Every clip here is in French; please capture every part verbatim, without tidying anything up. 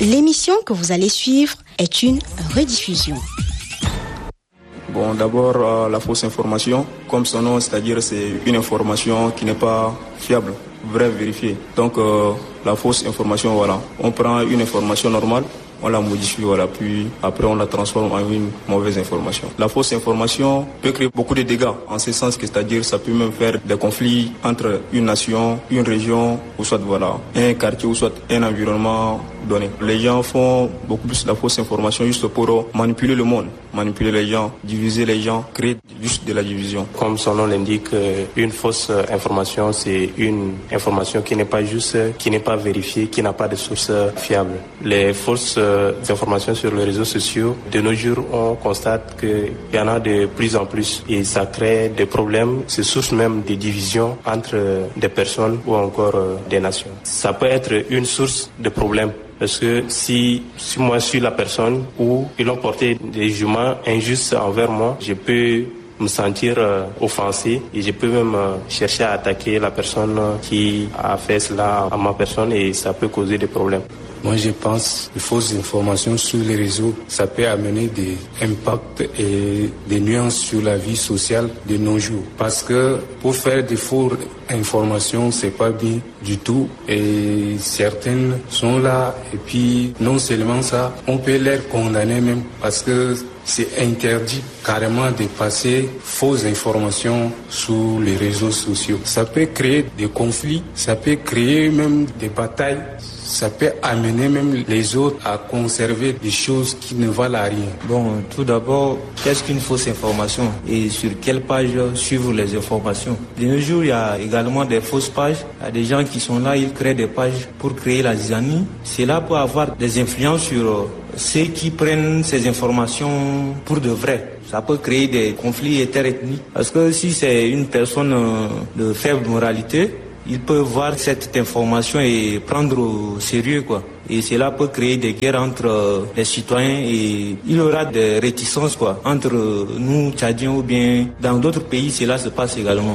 L'émission que vous allez suivre est une rediffusion. Bon, d'abord, euh, la fausse information, comme son nom, c'est-à-dire c'est une information qui n'est pas fiable, vraie, vérifiée. Donc, euh, la fausse information, voilà, on prend une information normale, on la modifie, voilà, puis après on la transforme en une mauvaise information. La fausse information peut créer beaucoup de dégâts, en ce sens que, c'est-à-dire, ça peut même faire des conflits entre une nation, une région, ou soit, voilà, un quartier, ou soit un environnement donné. Les gens font beaucoup plus de la fausse information juste pour manipuler le monde, manipuler les gens, diviser les gens, créer juste de la division. Comme son nom l'indique, une fausse information, c'est une information qui n'est pas juste, qui n'est pas vérifiée, qui n'a pas de source fiable. Les fausses informations sur les réseaux sociaux, de nos jours, on constate qu'il y en a de plus en plus et ça crée des problèmes, c'est source même de divisions entre des personnes ou encore des nations. Ça peut être une source de problèmes. Parce que si, si moi je suis la personne où ils ont porté des jugements injustes envers moi, je peux me sentir euh, offensé et je peux même euh, chercher à attaquer la personne qui a fait cela à ma personne et ça peut causer des problèmes. Moi, je pense que les fausses informations sur les réseaux, ça peut amener des impacts et des nuances sur la vie sociale de nos jours. Parce que pour faire des fausses informations, c'est pas bien du tout. Et certaines sont là. Et puis, non seulement ça, on peut les condamner même parce que c'est interdit carrément de passer fausses informations sur les réseaux sociaux. Ça peut créer des conflits, ça peut créer même des batailles. Ça peut amener même les autres à conserver des choses qui ne valent à rien. Bon, tout d'abord, qu'est-ce qu'une fausse information et sur quelle page suivre les informations? De nos jours, il y a également des fausses pages. Il y a des gens qui sont là, ils créent des pages pour créer la zizanie. C'est là pour avoir des influences sur ceux qui prennent ces informations pour de vrai. Ça peut créer des conflits interethniques. Parce que si c'est une personne de faible moralité, ils peuvent voir cette information et prendre au sérieux, quoi. Et cela peut créer des guerres entre les citoyens et il y aura des réticences, quoi, entre nous, Tchadiens, ou bien dans d'autres pays, cela se passe également.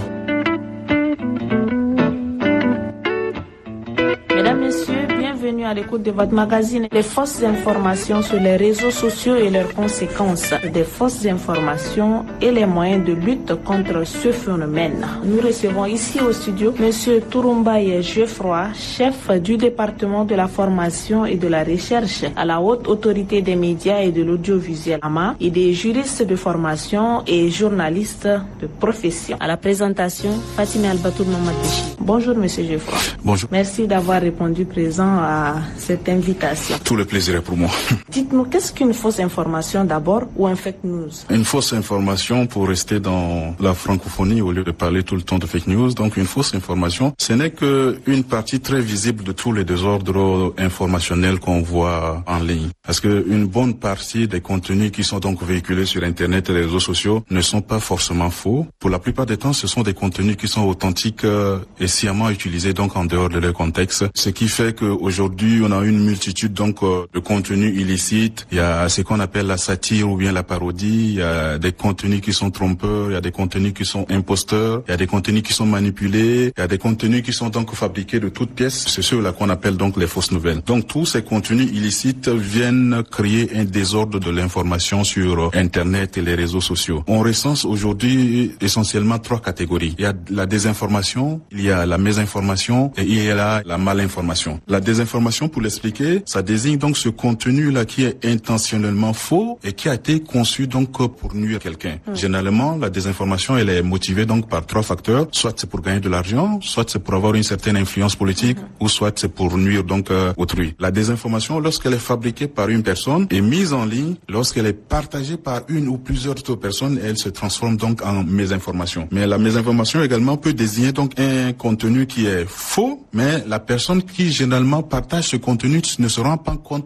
Mesdames, Messieurs, bienvenue à l'écoute de votre magazine Les fausses informations sur les réseaux sociaux et leurs conséquences. Des fausses informations et les moyens de lutte contre ce phénomène. Nous recevons ici au studio Monsieur Touroumbaye Geoffroy, chef du département de la formation et de la recherche à la Haute Autorité des médias et de l'audiovisuel A M A et des juristes de formation et journalistes de profession. À la présentation, Fatima Albatour Mamadéchi. Bonjour Monsieur Geoffroy. Bonjour. Merci d'avoir répondu présent à cette invitation. Tout le plaisir est pour moi. Dites-nous, qu'est-ce qu'une fausse information d'abord ou un fake news? Une fausse information, pour rester dans la francophonie au lieu de parler tout le temps de fake news, donc une fausse information, ce n'est qu'une partie très visible de tous les désordres informationnels qu'on voit en ligne. Parce qu'une bonne partie des contenus qui sont donc véhiculés sur Internet et les réseaux sociaux ne sont pas forcément faux. Pour la plupart des temps, ce sont des contenus qui sont authentiques et sciemment utilisés donc en dehors de leur contexte. Ce qui fait qu'aujourd'hui, on a une multitude donc de contenus illicites. Il y a ce qu'on appelle la satire ou bien la parodie. Il y a des contenus qui sont trompeurs. Il y a des contenus qui sont imposteurs. Il y a des contenus qui sont manipulés. Il y a des contenus qui sont donc fabriqués de toutes pièces. C'est ceux-là qu'on appelle donc les fausses nouvelles. Donc tous ces contenus illicites viennent créer un désordre de l'information sur Internet et les réseaux sociaux. On recense aujourd'hui essentiellement trois catégories. Il y a la désinformation, il y a la mésinformation et il y a la malinformation. La désinformation, pour l'expliquer, ça désigne donc ce contenu-là qui est intentionnellement faux et qui a été conçu donc pour nuire quelqu'un. Mmh. Généralement, la désinformation, elle est motivée donc par trois facteurs. Soit c'est pour gagner de l'argent, soit c'est pour avoir une certaine influence politique, mmh. ou soit c'est pour nuire donc euh, autrui. La désinformation, lorsqu'elle est fabriquée par une personne et mise en ligne, lorsqu'elle est partagée par une ou plusieurs autres personnes, elle se transforme donc en mésinformation. Mais la mésinformation également peut désigner donc un contenu qui est faux, mais la personne qui généralement partage ce contenu ne se rend pas compte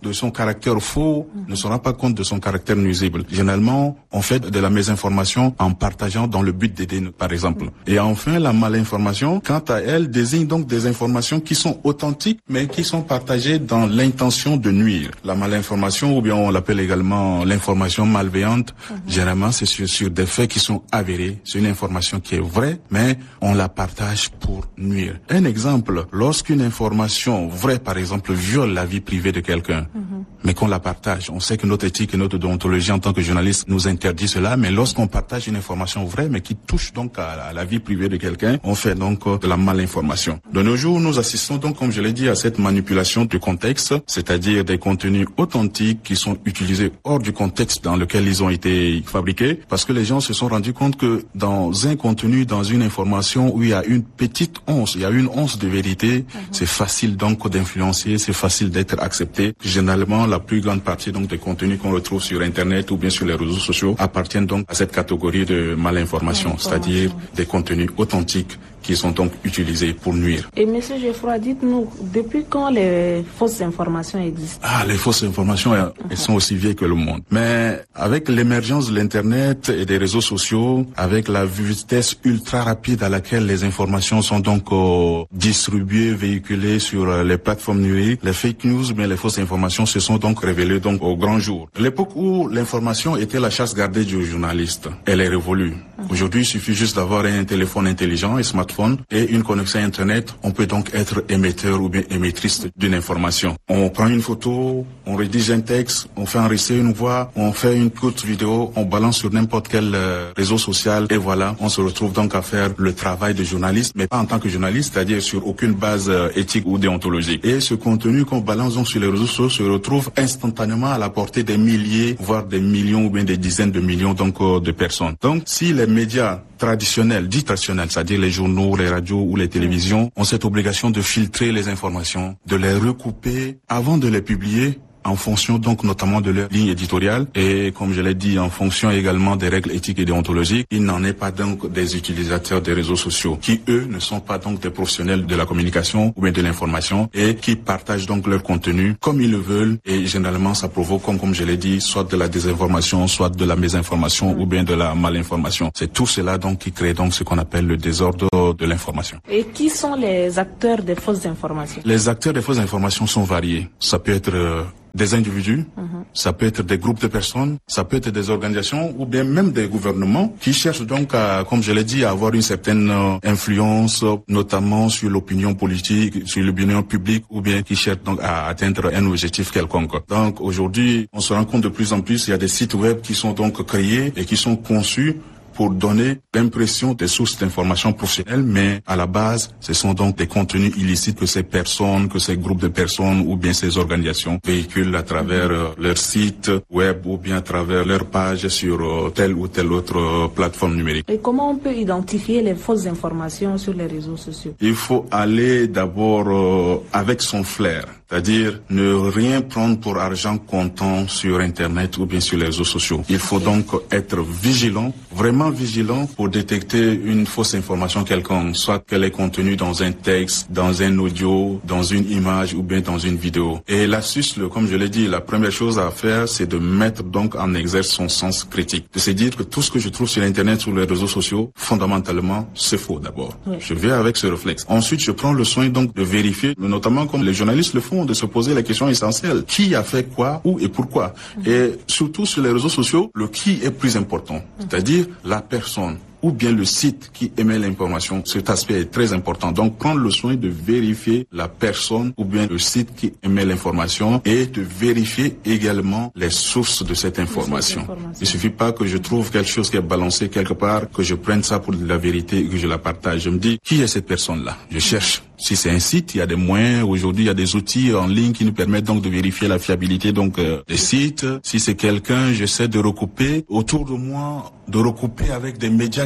de son caractère faux, mmh. ne se rend pas compte de son caractère nuisible. Généralement, on fait de la mésinformation en partageant dans le but d'aider, par exemple. Mmh. Et enfin, la malinformation, quant à elle, désigne donc des informations qui sont authentiques, mais qui sont partagées dans l'intention de nuire. La malinformation, ou bien on l'appelle également l'information malveillante, mmh. généralement c'est sur, sur des faits qui sont avérés. C'est une information qui est vraie, mais on la partage pour nuire. Un exemple, lorsqu'une information vraie, par exemple, viole la vie privée de quelqu'un, mmh. mais qu'on la partage, on sait que notre éthique et notre déontologie en tant que journaliste nous interdit cela, mais lorsqu'on partage une information vraie, mais qui touche donc à, à la vie privée de quelqu'un, on fait donc de la malinformation. De nos jours, nous assistons donc, comme je l'ai dit, à cette manipulation du contexte, c'est-à-dire des contenus authentiques qui sont utilisés hors du contexte dans lequel ils ont été fabriqués, parce que les gens se sont rendus compte que dans un contenu, dans une information où il y a une petite once, il y a une once de vérité, mmh. c'est facile donc d'influencer, c'est facile d'être accepté. Généralement, la plus grande partie donc des contenus qu'on retrouve sur Internet ou bien sur les réseaux sociaux appartiennent donc à cette catégorie de malinformation, c'est-à-dire des contenus authentiques qui sont donc utilisés pour nuire. Et Monsieur Geoffroy, dites-nous, depuis quand les fausses informations existent? Ah, les fausses informations, elles, elles sont aussi vieilles que le monde. Mais avec l'émergence de l'Internet et des réseaux sociaux, avec la vitesse ultra rapide à laquelle les informations sont donc euh, distribuées, véhiculées sur euh, les plateformes numériques, les fake news, mais les fausses informations se sont donc révélées donc au grand jour. L'époque où l'information était la chasse gardée du journaliste, elle est révolue. Mm-hmm. Aujourd'hui, il suffit juste d'avoir un téléphone intelligent, un smartphone, et une connexion Internet, on peut donc être émetteur ou bien émettrice d'une information. On prend une photo, on rédige un texte, on fait enregistrer une voix, on fait une courte vidéo, on balance sur n'importe quel euh, réseau social et voilà, on se retrouve donc à faire le travail de journaliste, mais pas en tant que journaliste, c'est-à-dire sur aucune base euh, éthique ou déontologique. Et ce contenu qu'on balance donc sur les réseaux sociaux se retrouve instantanément à la portée des milliers, voire des millions ou bien des dizaines de millions donc euh, de personnes. Donc si les médias traditionnels, dits traditionnels, c'est-à-dire les journaux, les radios ou les télévisions, ont cette obligation de filtrer les informations, de les recouper avant de les publier en fonction donc notamment de leur ligne éditoriale et comme je l'ai dit en fonction également des règles éthiques et déontologiques. Il n'en est pas donc des utilisateurs des réseaux sociaux qui eux ne sont pas donc des professionnels de la communication ou bien de l'information et qui partagent donc leur contenu comme ils le veulent et généralement ça provoque comme, comme je l'ai dit soit de la désinformation, soit de la mésinformation mmh. ou bien de la malinformation. C'est tout cela donc qui crée donc ce qu'on appelle le désordre de l'information. Et qui sont les acteurs des fausses informations? Les acteurs des fausses informations sont variés. Ça peut être euh, des individus, mmh. ça peut être des groupes de personnes, ça peut être des organisations ou bien même des gouvernements qui cherchent donc à, comme je l'ai dit, à avoir une certaine euh, influence, notamment sur l'opinion politique, sur l'opinion publique ou bien qui cherchent donc à atteindre un objectif quelconque. Donc aujourd'hui, on se rend compte de plus en plus, il y a des sites web qui sont donc créés et qui sont conçus pour donner l'impression des sources d'informations professionnelles, mais à la base, ce sont donc des contenus illicites que ces personnes, que ces groupes de personnes ou bien ces organisations véhiculent à travers euh, leur site web ou bien à travers leur page sur euh, telle ou telle autre euh, plateforme numérique. Et comment on peut identifier les fausses informations sur les réseaux sociaux? Il faut aller d'abord euh, avec son flair. C'est-à-dire ne rien prendre pour argent comptant sur Internet ou bien sur les réseaux sociaux. Il faut donc être vigilant, vraiment vigilant pour détecter une fausse information quelconque, soit qu'elle est contenue dans un texte, dans un audio, dans une image ou bien dans une vidéo. Et l'astuce, comme je l'ai dit, la première chose à faire, c'est de mettre donc en exergue son sens critique. De se dire que tout ce que je trouve sur Internet, sur les réseaux sociaux, fondamentalement, c'est faux d'abord. Oui. Je vais avec ce réflexe. Ensuite, je prends le soin donc de vérifier, notamment comme les journalistes le font, de se poser les questions essentielles. Qui a fait quoi, où et pourquoi? Mmh. Et surtout sur les réseaux sociaux, le qui est plus important. Mmh. C'est-à-dire la personne ou bien le site qui émet l'information. Cet aspect est très important. Donc, prendre le soin de vérifier la personne ou bien le site qui émet l'information et de vérifier également les sources de cette information. information. Il suffit pas que je trouve quelque chose qui est balancé quelque part, que je prenne ça pour de la vérité et que je la partage. Je me dis, qui est cette personne-là? Je cherche. Si c'est un site, il y a des moyens. Aujourd'hui, il y a des outils en ligne qui nous permettent donc de vérifier la fiabilité donc euh, des sites. Si c'est quelqu'un, j'essaie de recouper autour de moi, de recouper avec des médias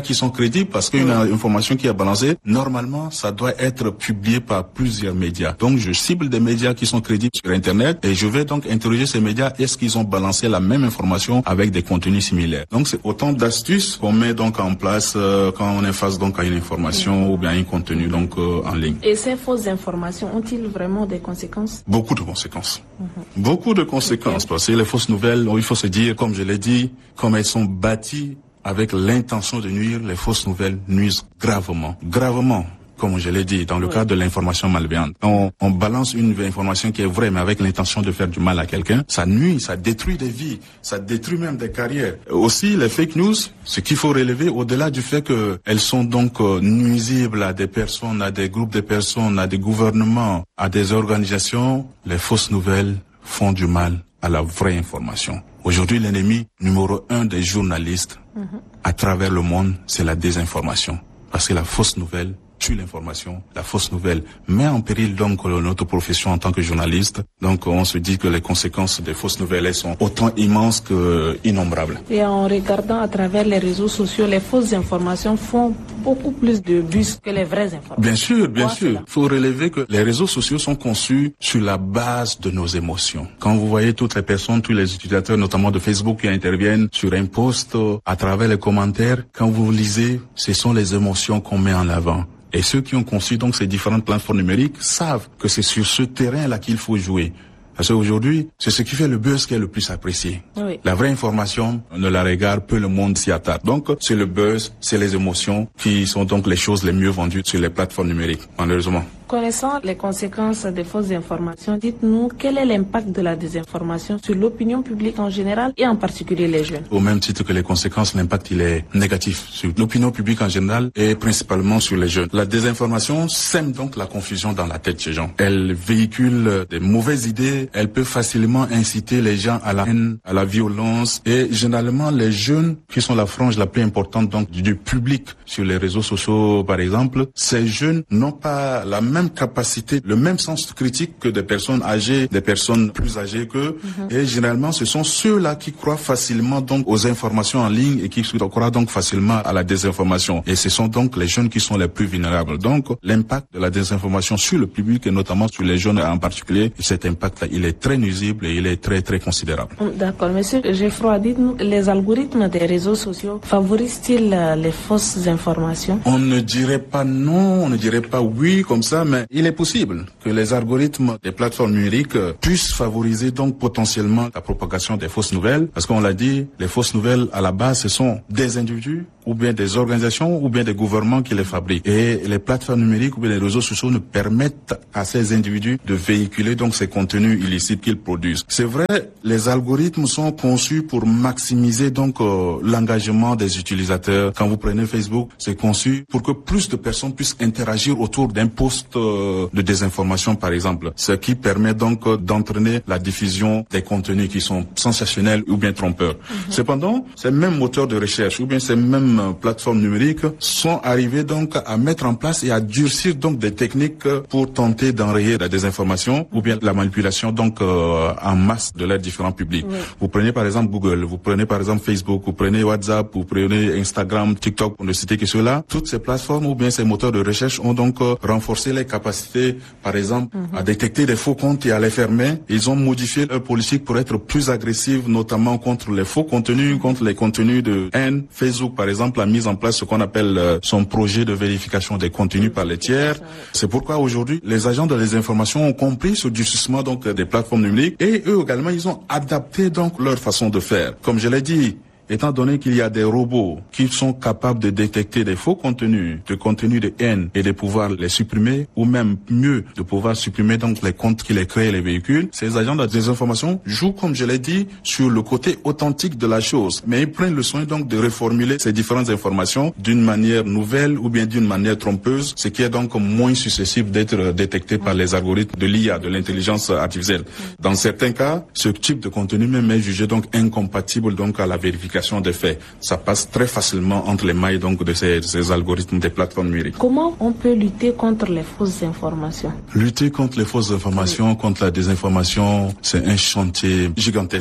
qui sont crédibles parce qu'une oui. information qui est balancée, normalement, ça doit être publié par plusieurs médias. Donc, je cible des médias qui sont crédibles sur Internet et je vais donc interroger ces médias. Est-ce qu'ils ont balancé la même information avec des contenus similaires? Donc, c'est autant d'astuces qu'on met donc en place euh, quand on est face donc à une information oui. ou bien un contenu donc euh, en ligne. Et ces fausses informations ont-ils vraiment des conséquences? Beaucoup de conséquences. Mm-hmm. Beaucoup de conséquences okay. parce que les fausses nouvelles, il faut se dire, comme je l'ai dit, comme elles sont bâties avec l'intention de nuire, les fausses nouvelles nuisent gravement, gravement. Comme je l'ai dit, dans le oui. cadre de l'information malveillante. On, on balance une information qui est vraie, mais avec l'intention de faire du mal à quelqu'un, ça nuit, ça détruit des vies, ça détruit même des carrières. Aussi, les fake news, ce qu'il faut relever, au-delà du fait qu'elles sont donc euh, nuisibles à des personnes, à des groupes de personnes, à des gouvernements, à des organisations, les fausses nouvelles font du mal à la vraie information. Aujourd'hui, l'ennemi numéro un des journalistes mm-hmm. à travers le monde, c'est la désinformation. Parce que la fausse nouvelle tue l'information, la fausse nouvelle met en péril donc notre profession en tant que journaliste. Donc on se dit que les conséquences des fausses nouvelles elles sont autant immenses que innombrables. Et en regardant à travers les réseaux sociaux, les fausses informations font beaucoup plus de buzz que les vraies informations. Bien sûr, bien sûr. Il faut relever que les réseaux sociaux sont conçus sur la base de nos émotions. Quand vous voyez toutes les personnes, tous les utilisateurs, notamment de Facebook, qui interviennent sur un post à travers les commentaires, quand vous lisez, ce sont les émotions qu'on met en avant. Et ceux qui ont conçu donc ces différentes plateformes numériques savent que c'est sur ce terrain-là qu'il faut jouer. Parce qu'aujourd'hui, c'est ce qui fait le buzz qui est le plus apprécié. Oui. La vraie information, on ne la regarde, peu le monde s'y attarde. Donc, c'est le buzz, c'est les émotions qui sont donc les choses les mieux vendues sur les plateformes numériques, malheureusement. Connaissant les conséquences des fausses informations, dites-nous quel est l'impact de la désinformation sur l'opinion publique en général et en particulier les jeunes. Au même titre que les conséquences, l'impact il est négatif sur l'opinion publique en général et principalement sur les jeunes. La désinformation sème donc la confusion dans la tête des gens. Elle véhicule des mauvaises idées, elle peut facilement inciter les gens à la haine, à la violence et généralement les jeunes qui sont la frange la plus importante donc du public sur les réseaux sociaux par exemple, ces jeunes n'ont pas la même même capacité, le même sens critique que des personnes âgées, des personnes plus âgées qu'eux. Mm-hmm. Et généralement, ce sont ceux-là qui croient facilement donc aux informations en ligne et qui croient donc facilement à la désinformation. Et ce sont donc les jeunes qui sont les plus vulnérables. Donc, l'impact de la désinformation sur le public et notamment sur les jeunes en particulier, cet impact-là, il est très nuisible et il est très, très considérable. D'accord. Monsieur Geoffroy, dites-nous, les algorithmes des réseaux sociaux favorisent-ils les fausses informations? On ne dirait pas non, on ne dirait pas oui comme ça, mais il est possible que les algorithmes des plateformes numériques puissent favoriser donc potentiellement la propagation des fausses nouvelles. Parce qu'on l'a dit, les fausses nouvelles, à la base, ce sont des individus ou bien des organisations ou bien des gouvernements qui les fabriquent. Et les plateformes numériques ou bien les réseaux sociaux ne permettent à ces individus de véhiculer donc ces contenus illicites qu'ils produisent. C'est vrai, les algorithmes sont conçus pour maximiser donc euh, l'engagement des utilisateurs. Quand vous prenez Facebook, c'est conçu pour que plus de personnes puissent interagir autour d'un post de désinformation par exemple, ce qui permet donc d'entraîner la diffusion des contenus qui sont sensationnels ou bien trompeurs. Mm-hmm. Cependant, ces mêmes moteurs de recherche ou bien ces mêmes plateformes numériques sont arrivés donc à mettre en place et à durcir donc des techniques pour tenter d'enrayer la désinformation ou bien la manipulation donc euh, en masse de leurs différents publics. Oui. Vous prenez par exemple Google, vous prenez par exemple Facebook, vous prenez WhatsApp, vous prenez Instagram, TikTok, pour ne citer que cela. Toutes ces plateformes ou bien ces moteurs de recherche ont donc euh, renforcé les capacités, par exemple, mm-hmm. à détecter des faux comptes et à les fermer. Ils ont modifié leur politique pour être plus agressive, notamment contre les faux contenus, contre les contenus de haine. Facebook, par exemple, a mis en place ce qu'on appelle euh, son projet de vérification des contenus par les tiers. C'est pourquoi aujourd'hui, les agents de les informations ont compris ce durcissement donc des plateformes numériques et eux également, ils ont adapté donc leur façon de faire. Comme je l'ai dit, étant donné qu'il y a des robots qui sont capables de détecter des faux contenus, des contenus de haine et de pouvoir les supprimer, ou même mieux, de pouvoir supprimer donc les comptes qui les créent et les véhicules, ces agents de désinformation jouent, comme je l'ai dit, sur le côté authentique de la chose. Mais ils prennent le soin donc de reformuler ces différentes informations d'une manière nouvelle ou bien d'une manière trompeuse, ce qui est donc moins susceptible d'être détecté par les algorithmes de l'I A, de l'intelligence artificielle. Dans certains cas, ce type de contenu même est jugé donc incompatible donc à la vérification des faits. Ça passe très facilement entre les mailles donc de ces, de ces algorithmes des plateformes numériques. Comment on peut lutter contre les fausses informations? Lutter contre les fausses informations, oui. contre la désinformation, c'est un chantier gigantesque. Mm-hmm.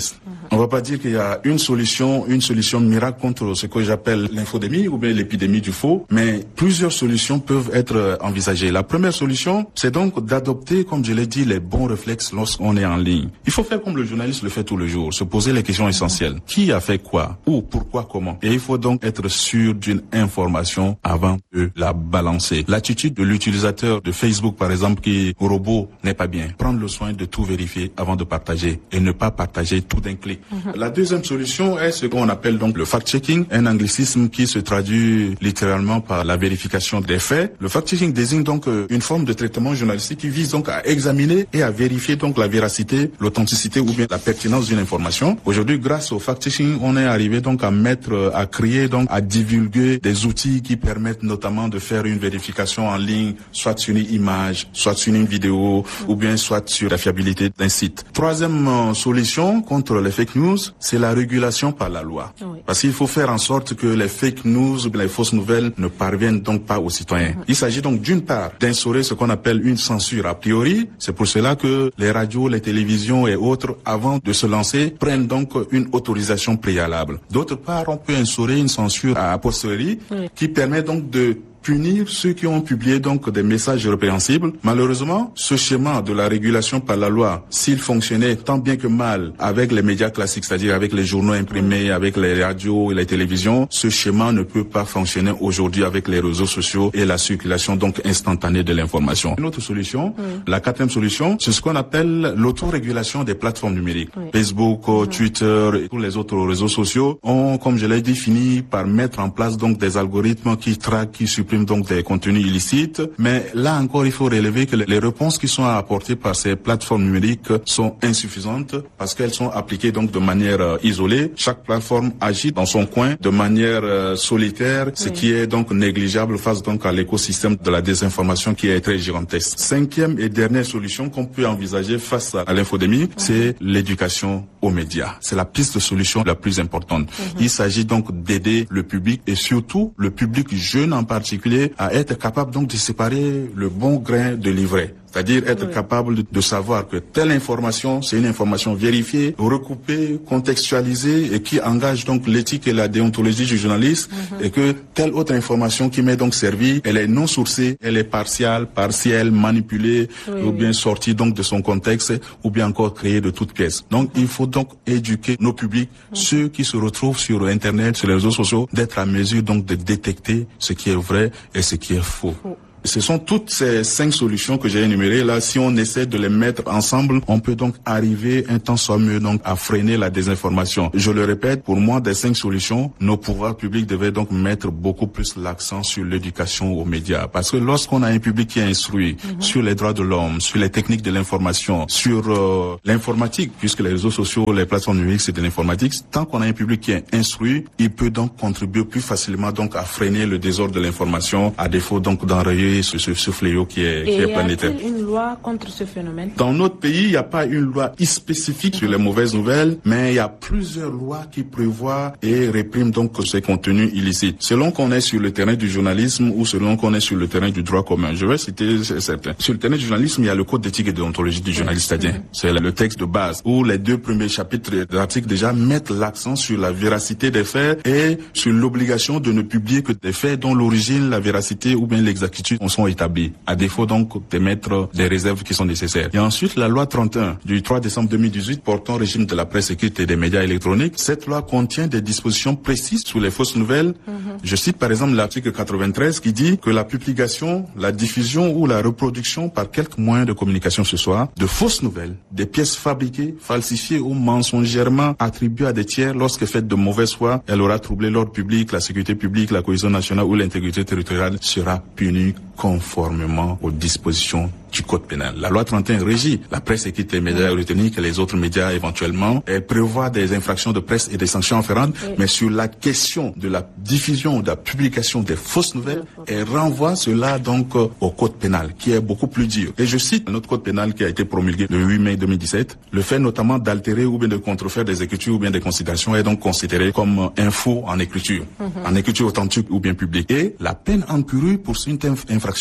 On va pas dire qu'il y a une solution, une solution miracle contre ce que j'appelle l'infodémie ou bien l'épidémie du faux, mais plusieurs solutions peuvent être envisagées. La première solution, c'est donc d'adopter, comme je l'ai dit, les bons réflexes lorsqu'on est en ligne. Il faut faire comme le journaliste le fait tous les jours, se poser les questions essentielles. Qui a fait quoi? Où? Pourquoi? Comment? Et il faut donc être sûr d'une information avant de la balancer. L'attitude de l'utilisateur de Facebook, par exemple, qui au robot n'est pas bien. Prendre le soin de tout vérifier avant de partager et ne pas partager tout d'un clic. Mm-hmm. La deuxième solution est ce qu'on appelle donc le fact-checking, un anglicisme qui se traduit littéralement par la vérification des faits. Le fact-checking désigne donc une forme de traitement journalistique qui vise donc à examiner et à vérifier donc la véracité, l'authenticité ou bien la pertinence d'une information. Aujourd'hui, grâce au fact-checking, on est arrivé donc à mettre, à créer donc, à divulguer des outils qui permettent notamment de faire une vérification en ligne, soit sur une image, soit sur une vidéo, ou bien soit sur la fiabilité d'un site. Troisième euh, solution contre les fake news, c'est la régulation par la loi. Oui. Parce qu'il faut faire en sorte que les fake news ou les fausses nouvelles ne parviennent donc pas aux citoyens. Mm-hmm. Il s'agit donc d'une part d'instaurer ce qu'on appelle une censure a priori. C'est pour cela que les radios, les télévisions et autres, avant de se lancer, prennent donc une autorisation préalable. D'autre part, on peut instaurer une censure a posteriori oui. qui permet donc de punir ceux qui ont publié donc des messages répréhensibles. Malheureusement, ce schéma de la régulation par la loi, s'il fonctionnait tant bien que mal avec les médias classiques, c'est-à-dire avec les journaux imprimés, avec les radios et les télévisions, ce schéma ne peut pas fonctionner aujourd'hui avec les réseaux sociaux et la circulation donc instantanée de l'information. Une autre solution, oui. la quatrième solution, c'est ce qu'on appelle l'autorégulation des plateformes numériques. Oui. Facebook, oui. Twitter et tous les autres réseaux sociaux ont, comme je l'ai dit, fini par mettre en place donc des algorithmes qui traquent, qui suppriment donc des contenus illicites, mais là encore il faut relever que les réponses qui sont apportées par ces plateformes numériques sont insuffisantes parce qu'elles sont appliquées donc de manière euh, isolée. Chaque plateforme agit dans son coin de manière euh, solitaire, ce oui. qui est donc négligeable face donc à l'écosystème de la désinformation qui est très gigantesque. Cinquième et dernière solution qu'on peut envisager face à l'infodémie, oui. c'est l'éducation aux médias. C'est la piste de solution la plus importante. Mm-hmm. Il s'agit donc d'aider le public et surtout le public jeune en particulier à être capable donc de séparer le bon grain de l'ivraie. C'est-à-dire être oui. capable de, de savoir que telle information, c'est une information vérifiée, recoupée, contextualisée et qui engage donc l'éthique et la déontologie du journaliste mm-hmm. et que telle autre information qui m'est donc servie, elle est non sourcée, elle est partiale, partielle, manipulée oui, ou bien oui. sortie donc de son contexte ou bien encore créée de toutes pièces. Donc mm-hmm. il faut donc éduquer nos publics, mm-hmm. ceux qui se retrouvent sur Internet, sur les réseaux sociaux, d'être à mesure donc de détecter ce qui est vrai et ce qui est faux. Oh. Ce sont toutes ces cinq solutions que j'ai énumérées là. Si on essaie de les mettre ensemble, on peut donc arriver un temps soit mieux donc à freiner la désinformation. Je le répète, pour moi, des cinq solutions, nos pouvoirs publics devaient donc mettre beaucoup plus l'accent sur l'éducation aux médias. Parce que lorsqu'on a un public qui est instruit mm-hmm. sur les droits de l'homme, sur les techniques de l'information, sur euh, l'informatique, puisque les réseaux sociaux, les plateformes numériques, c'est de l'informatique, tant qu'on a un public qui est instruit, il peut donc contribuer plus facilement donc à freiner le désordre de l'information, à défaut donc d'enrayer Ce, ce, ce fléau qui est, qui est planétaire. Et y a-t-il une loi contre ce phénomène? Dans notre pays, il n'y a pas une loi spécifique mm-hmm. sur les mauvaises nouvelles, mais il y a plusieurs lois qui prévoient et répriment donc ces contenus illicites. Selon qu'on est sur le terrain du journalisme ou selon qu'on est sur le terrain du droit commun. Je vais citer certains. Sur le terrain du journalisme, il y a le code d'éthique et de déontologie du journaliste, c'est-à-dire mm-hmm. c'est le texte de base où les deux premiers chapitres de l'article déjà mettent l'accent sur la véracité des faits et sur l'obligation de ne publier que des faits dont l'origine, la véracité ou bien l'exactitude sont établis, à défaut donc de mettre des réserves qui sont nécessaires. Et ensuite, la loi trente et un du trois décembre deux mille dix-huit portant régime de la presse écrite et des médias électroniques. Cette loi contient des dispositions précises sur les fausses nouvelles. Mm-hmm. Je cite par exemple l'article quatre-vingt-treize qui dit que la publication, la diffusion ou la reproduction par quelque moyen de communication ce soit de fausses nouvelles, des pièces fabriquées, falsifiées ou mensongèrement attribuées à des tiers lorsque faites de mauvaise foi, elle aura troublé l'ordre public, la sécurité publique, la cohésion nationale ou l'intégrité territoriale, sera punie conformément aux dispositions du code pénal. La loi trente et un régit la presse écrite, les médias électroniques et les autres médias éventuellement. Elle prévoit des infractions de presse et des sanctions afférentes, oui. mais sur la question de la diffusion ou de la publication des fausses nouvelles, elle renvoie cela donc au code pénal, qui est beaucoup plus dur. Et je cite notre code pénal qui a été promulgué le huit mai deux mille dix-sept. Le fait notamment d'altérer ou bien de contrefaire des écritures ou bien des considérations est donc considéré comme un faux en écriture, mm-hmm. en écriture authentique ou bien publique. Et la peine encourue pour une infraction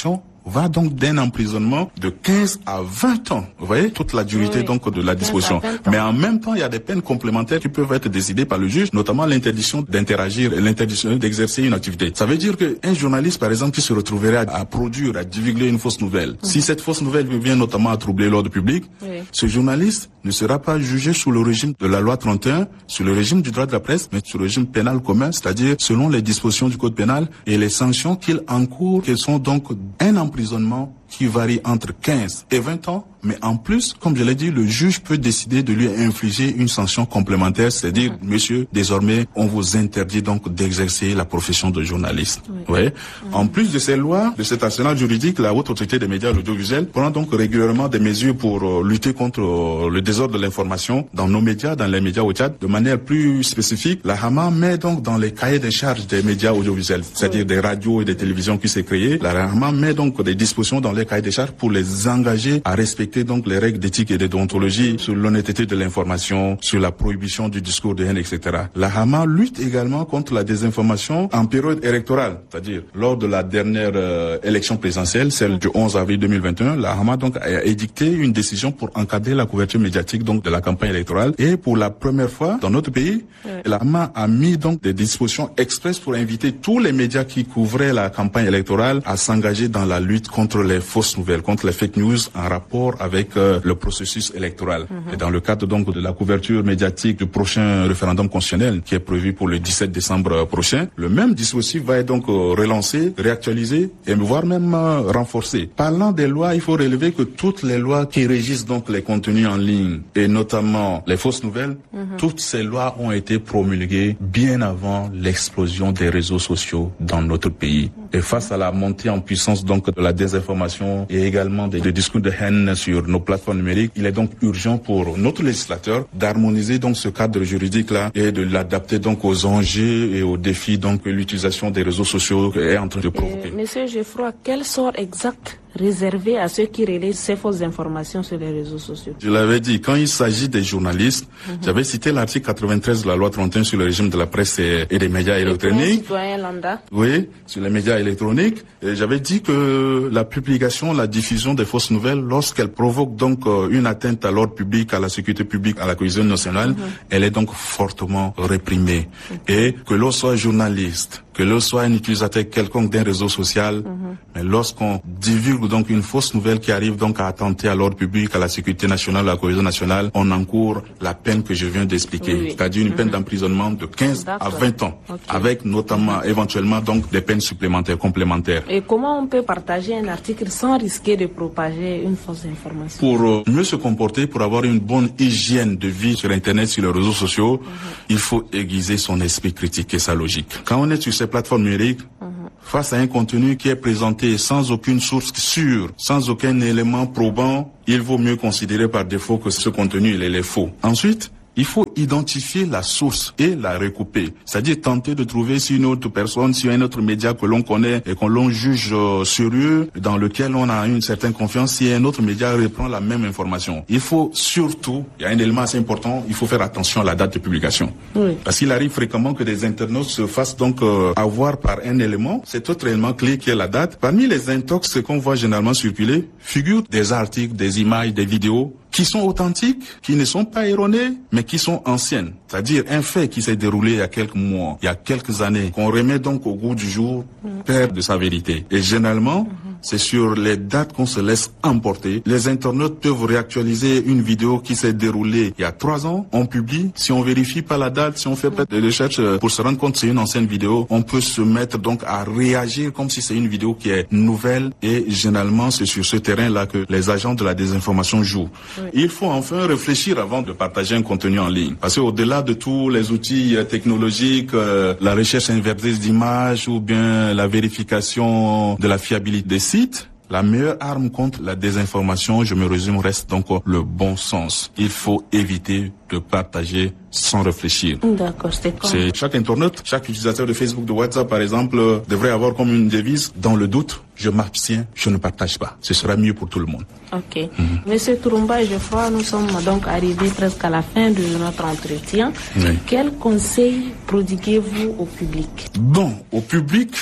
va donc d'un emprisonnement de quinze à vingt ans. Vous voyez, toute la durité oui. donc de la disposition. Mais en même temps, il y a des peines complémentaires qui peuvent être décidées par le juge, notamment l'interdiction d'interagir, l'interdiction d'exercer une activité. Ça veut dire qu'un journaliste, par exemple, qui se retrouverait à, à produire, à divulguer une fausse nouvelle, mmh. si cette fausse nouvelle vient notamment à troubler l'ordre public, oui. ce journaliste ne sera pas jugé sous le régime de la loi trente et un, sous le régime du droit de la presse, mais sous le régime pénal commun, c'est-à-dire selon les dispositions du code pénal et les sanctions qu'il encourt, qui sont donc un emprisonnement qui varie entre quinze et vingt ans. Mais en plus, comme je l'ai dit, le juge peut décider de lui infliger une sanction complémentaire, c'est-à-dire, mmh. monsieur, désormais, on vous interdit donc d'exercer la profession de journaliste. Oui. Ouais. Mmh. En plus de ces lois, de cet arsenal juridique, la Haute Autorité des médias audiovisuels prend donc régulièrement des mesures pour euh, lutter contre euh, le désordre de l'information dans nos médias, dans les médias au Tchad. De manière plus spécifique, la Hama met donc dans les cahiers des charges des médias audiovisuels, c'est-à-dire oui. des radios et des télévisions qui s'est créées, la Hama met donc des dispositions dans les cahiers des charges pour les engager à respecter donc les règles d'éthique et de déontologie sur l'honnêteté de l'information, sur la prohibition du discours de haine, et cetera. La Hama lutte également contre la désinformation en période électorale, c'est-à-dire lors de la dernière euh, élection présidentielle, celle du onze avril deux mille vingt et un, la Hama donc a édicté une décision pour encadrer la couverture médiatique donc de la campagne électorale. Et pour la première fois dans notre pays, ouais. la Hama a mis donc des dispositions expresses pour inviter tous les médias qui couvraient la campagne électorale à s'engager dans la lutte contre les fausses nouvelles, contre les fake news en rapport avec euh, le processus électoral. Mm-hmm. Et dans le cadre donc de la couverture médiatique du prochain référendum constitutionnel qui est prévu pour le dix-sept décembre prochain, le même dispositif va être donc euh, relancé, réactualisé et voire même euh, renforcé. Parlant des lois, il faut relever que toutes les lois qui régissent donc les contenus en ligne et notamment les fausses nouvelles, mm-hmm. toutes ces lois ont été promulguées bien avant l'explosion des réseaux sociaux dans notre pays. Mm-hmm. Et face à la montée en puissance donc de la désinformation et également des, des discours de haine sur nos plateformes numériques, il est donc urgent pour notre législateur d'harmoniser donc ce cadre juridique-là et de l'adapter donc aux enjeux et aux défis donc que l'utilisation des réseaux sociaux est en train de provoquer. Euh, Monsieur Geoffroy, quel sort exact réservé à ceux qui relaient ces fausses informations sur les réseaux sociaux? Je l'avais dit, quand il s'agit des journalistes, mm-hmm. j'avais cité l'article quatre-vingt-treize de la loi trente et un sur le régime de la presse et, et des médias et électroniques. Citoyen lambda. Oui, sur les médias électroniques. Et j'avais dit que la publication, la diffusion des fausses nouvelles, lorsqu'elle provoque donc euh, une atteinte à l'ordre public, à la sécurité publique, à la cohésion nationale, mm-hmm. elle est donc fortement réprimée. Mm-hmm. Et que l'on soit journaliste, que l'on soit un utilisateur quelconque d'un réseau social, mm-hmm. mais lorsqu'on divulgue donc une fausse nouvelle qui arrive donc à attenter à l'ordre public, à la sécurité nationale, à la cohésion nationale, on encourt la peine que je viens d'expliquer, oui. c'est-à-dire une mm-hmm. peine d'emprisonnement de quinze à vingt ans, okay. avec notamment mm-hmm. éventuellement donc des peines supplémentaires, complémentaires. Et comment on peut partager un article sans risquer de propager une fausse information? Pour euh, mieux se comporter, pour avoir une bonne hygiène de vie sur Internet, sur les réseaux sociaux, mm-hmm. il faut aiguiser son esprit critique et sa logique. Quand on est sur ces plateformes numériques, mm-hmm. face à un contenu qui est présenté sans aucune source sûre, sans aucun élément probant, il vaut mieux considérer par défaut que ce contenu il est faux. Ensuite, il faut identifier la source et la recouper. C'est-à-dire tenter de trouver si une autre personne, si un autre média que l'on connaît et qu'on l'on juge euh, sérieux, dans lequel on a une certaine confiance, si un autre média reprend la même information. Il faut surtout, il y a un élément assez important, il faut faire attention à la date de publication. Oui. Parce qu'il arrive fréquemment que des internautes se fassent donc euh, avoir par un élément, cet autre élément clé qui est la date. Parmi les intox qu'on voit généralement circuler, figurent des articles, des images, des vidéos qui sont authentiques, qui ne sont pas erronées, mais qui sont anciennes. C'est-à-dire un fait qui s'est déroulé il y a quelques mois, il y a quelques années, qu'on remet donc au goût du jour, perd de sa vérité. Et généralement, mm-hmm. c'est sur les dates qu'on se laisse emporter. Les internautes peuvent réactualiser une vidéo qui s'est déroulée il y a trois ans, on publie. Si on vérifie pas la date, si on fait pas de recherche pour se rendre compte que c'est une ancienne vidéo, on peut se mettre donc à réagir comme si c'est une vidéo qui est nouvelle. Et généralement, c'est sur ce terrain-là que les agents de la désinformation jouent. Oui. Il faut enfin réfléchir avant de partager un contenu en ligne. Parce qu'au-delà de tous les outils technologiques, euh, la recherche inversée d'images ou bien la vérification de la fiabilité des sites, la meilleure arme contre la désinformation, je me résume, reste donc le bon sens. Il faut éviter de partager sans réfléchir. D'accord, c'est comme... C'est chaque internaute, chaque utilisateur de Facebook, de WhatsApp par exemple, euh, devrait avoir comme une devise, dans le doute, je m'abstiens, je ne partage pas. Ce sera mieux pour tout le monde. Ok. Mm-hmm. Monsieur Tourumba et Geoffroy, nous sommes donc arrivés presque à la fin de notre entretien. Oui. Quel conseil prodiguez-vous au public? Bon, au public,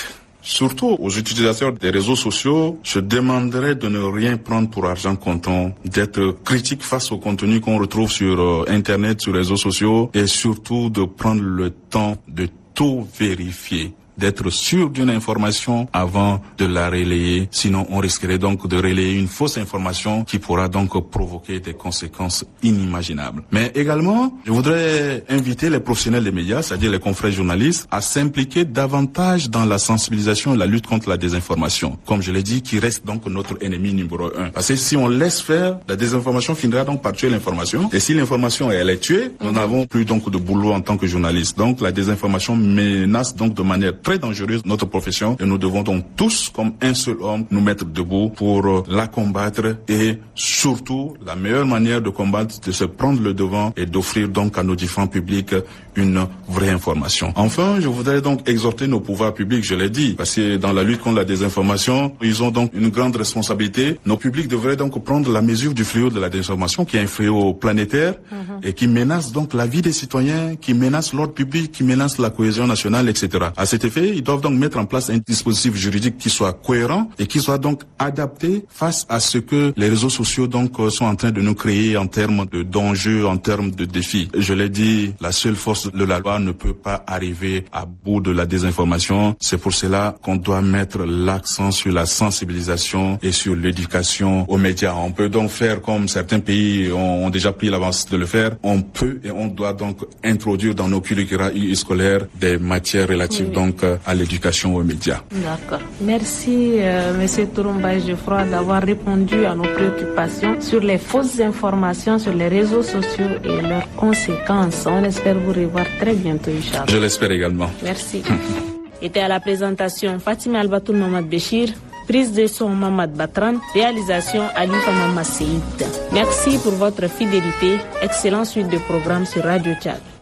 surtout aux utilisateurs des réseaux sociaux, je demanderais de ne rien prendre pour argent comptant, d'être critique face au contenu qu'on retrouve sur euh, Internet, sur les réseaux sociaux, et surtout de prendre le temps de tout vérifier, d'être sûr d'une information avant de la relayer. Sinon, on risquerait donc de relayer une fausse information qui pourra donc provoquer des conséquences inimaginables. Mais également, je voudrais inviter les professionnels des médias, c'est-à-dire les confrères journalistes, à s'impliquer davantage dans la sensibilisation et la lutte contre la désinformation. Comme je l'ai dit, qui reste donc notre ennemi numéro un. Parce que si on laisse faire, la désinformation finira donc par tuer l'information. Et si l'information elle est tuée, nous n'avons plus donc de boulot en tant que journaliste. Donc la désinformation menace donc de manière très dangereuse notre profession et nous devons donc tous, comme un seul homme, nous mettre debout pour euh, la combattre et surtout, la meilleure manière de combattre, de se prendre le devant et d'offrir donc à nos différents publics une vraie information. Enfin, je voudrais donc exhorter nos pouvoirs publics, je l'ai dit, parce que dans la lutte contre la désinformation, ils ont donc une grande responsabilité. Nos publics devraient donc prendre la mesure du fléau de la désinformation, qui est un fléau planétaire mm-hmm. et qui menace donc la vie des citoyens, qui menace l'ordre public, qui menace la cohésion nationale, et cetera. À cet effet, ils doivent donc mettre en place un dispositif juridique qui soit cohérent et qui soit donc adapté face à ce que les réseaux sociaux donc sont en train de nous créer en termes de d'enjeux, en termes de défis. Je l'ai dit, la seule force de la loi ne peut pas arriver à bout de la désinformation. C'est pour cela qu'on doit mettre l'accent sur la sensibilisation et sur l'éducation aux médias. On peut donc faire comme certains pays ont déjà pris l'avance de le faire. On peut et on doit donc introduire dans nos curricula scolaires des matières relatives oui. donc à l'éducation aux médias. D'accord. Merci euh, Monsieur Touroumba Geoffroy d'avoir répondu à nos préoccupations sur les fausses informations sur les réseaux sociaux et leurs conséquences. On espère vous revoir très bientôt, Inch'Allah. Je l'espère également. Merci. Était à la présentation Fatima Albatoul Mamad Béchir, prise de son Mamad Batran, réalisation Alifa Mamad Seïd. Merci pour votre fidélité. Excellente suite de programmes sur Radio Tchad.